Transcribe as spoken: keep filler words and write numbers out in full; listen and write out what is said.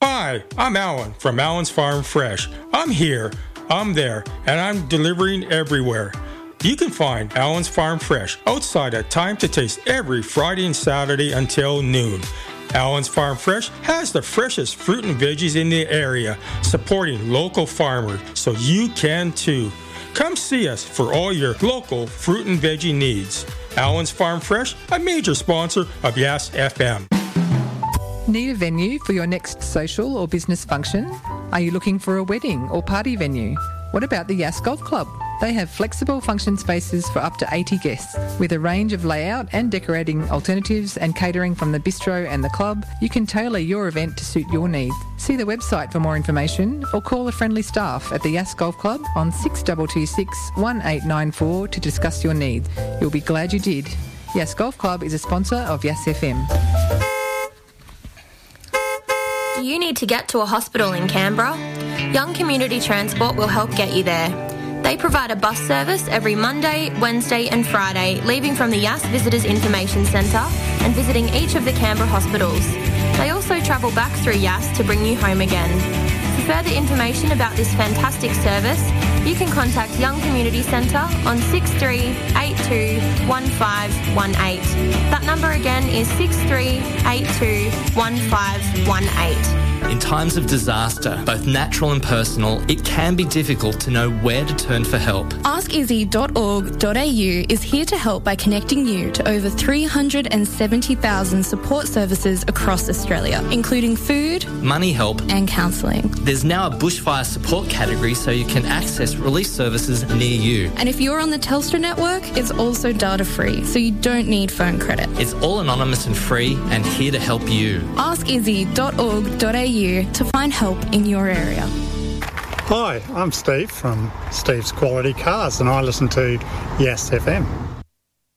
Hi, I'm Alan from Alan's Farm Fresh. I'm here, I'm there, and I'm delivering everywhere. You can find Alan's Farm Fresh outside at Time to Taste every Friday and Saturday until noon. Alan's Farm Fresh has the freshest fruit and veggies in the area, supporting local farmers, so you can too. Come see us for all your local fruit and veggie needs. Alan's Farm Fresh, a major sponsor of Yes F M. Need a venue for your next social or business function? Are you looking for a wedding or party venue? What about the Yass Golf Club? They have flexible function spaces for up to eighty guests. With a range of layout and decorating alternatives and catering from the bistro and the club, you can tailor your event to suit your needs. See the website for more information or call the friendly staff at the Yass Golf Club on six two two six, one eight nine four to discuss your needs. You'll be glad you did. Yass Golf Club is a sponsor of Yass F M. Do you need to get to a hospital in Canberra? Young Community Transport will help get you there. They provide a bus service every Monday, Wednesday and Friday, leaving from the Yass Visitors Information Centre and visiting each of the Canberra hospitals. They also travel back through Yass to bring you home again. For further information about this fantastic service, you can contact Young Community Centre on six three eight two one five one eight. That number again is six three eight two one five one eight. In times of disaster, both natural and personal, it can be difficult to know where to turn for help. ask izzy dot org dot a u is here to help by connecting you to over three hundred seventy thousand support services across Australia, including food, money help and counselling. There's now a bushfire support category so you can access relief services near you. And if you're on the Telstra network, it's also data free, so you don't need phone credit. It's all anonymous and free and here to help you. ask izzy dot org dot a u to find help in your area. Hi, I'm Steve from Steve's Quality Cars and I listen to Yes F M.